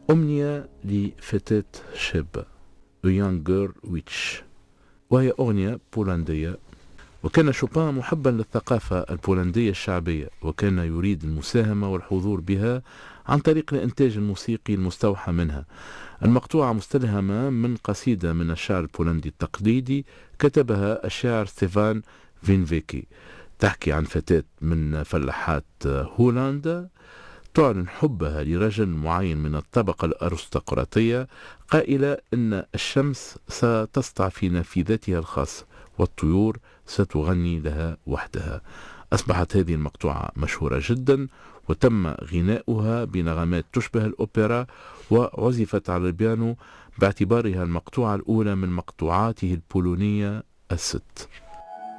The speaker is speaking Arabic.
أمنية لفتاة شابة A Young Girl Witch، وهي أغنية بولندية. وكان شوبان محبا للثقافة البولندية الشعبية، وكان يريد المساهمة والحضور بها عن طريق الإنتاج الموسيقي المستوحى منها. المقطوعة مستلهمة من قصيدة من الشعر البولندي التقليدي كتبها الشاعر ستيفان فينفيكي، تحكي عن فتاة من فلاحات هولندا تعلن حبها لرجل معين من الطبقة الأرستقراطية، قائلة إن الشمس ستسطع في نافذتها الخاصة والطيور ستغني لها وحدها. أصبحت هذه المقطوعة مشهورة جدا، وتم غناؤها بنغمات تشبه الأوبرا، وعزفت على البيانو باعتبارها المقطوعة الأولى من مقطوعاته البولونية الست.